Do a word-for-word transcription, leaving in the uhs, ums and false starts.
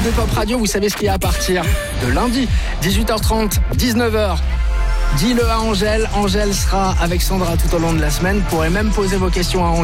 de Pop Radio. Vous savez ce qu'il y a à partir de lundi, dix-huit heures trente, dix-neuf heures. Dis-le à Angèle. Angèle sera avec Sandra tout au long de la semaine. Vous pourrez même poser vos questions à Angèle.